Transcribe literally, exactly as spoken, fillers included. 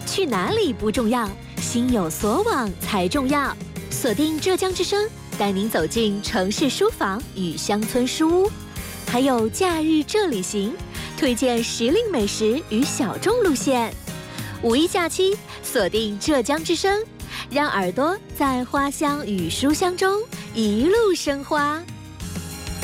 去哪里不重要，心有所往才重要。锁定浙江之声，带您走进城市书房与乡村书屋，还有假日这里行，推荐时令美食与小众路线。五一假期，锁定浙江之声，让耳朵在花香与书香中一路生花。